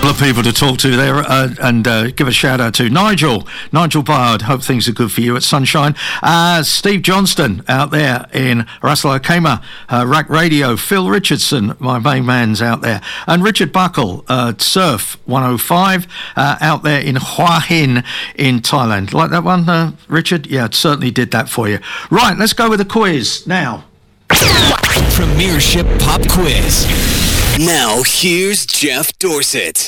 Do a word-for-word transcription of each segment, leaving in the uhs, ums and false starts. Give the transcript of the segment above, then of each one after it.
Of people to talk to there uh, and uh, give a shout out to Nigel Nigel Bard. Hope things are good for you at Sunshine. uh, Steve Johnston out there in Ras Al Khaimah, uh, Rack Radio. Phil Richardson, my main man's out there, and Richard Buckle, uh, Surf one oh five, uh, out there in Hua Hin in Thailand. Like that one, uh, Richard? Yeah, it certainly did that for you. Right, let's go with the quiz now. Premiership Pop Quiz. Now, here's Jeff Dorset.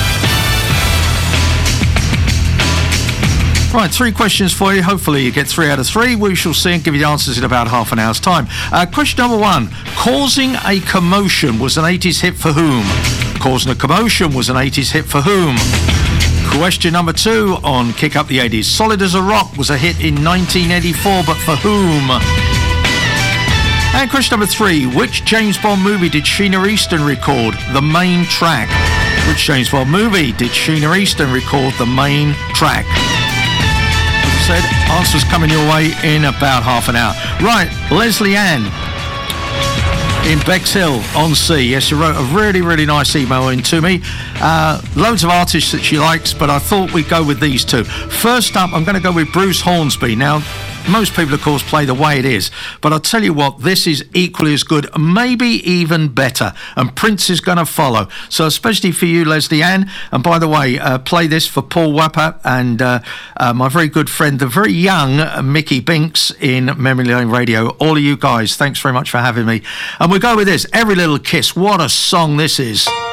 Right, three questions for you. Hopefully you get three out of three. We shall see and give you the answers in about half an hour's time. Uh, question number one. Causing a Commotion was an eighties hit for whom? Causing a Commotion was an eighties hit for whom? Question number two on Kick Up the eighties. Solid as a Rock was a hit in nineteen eighty-four, but for whom? And question number three, which James Bond movie did Sheena Easton record the main track? Which James Bond movie did Sheena Easton record the main track? As I said, answers coming your way in about half an hour. Right, Leslie Ann in Bexhill on Sea. Yes, she wrote a really, really nice email in to me. Uh, loads of artists that she likes, but I thought we'd go with these two. First up, I'm going to go with Bruce Hornsby. Now, most people, of course, play The Way It Is, but I'll tell you what, this is equally as good, maybe even better, and Prince is going to follow. So especially for you, Leslie Ann, and by the way, uh, play this for Paul Wapper and uh, uh, my very good friend, the very young Mickey Binks in Memory Lane Radio. All of you guys, thanks very much for having me. And we go with this, Every Little Kiss. What a song this is.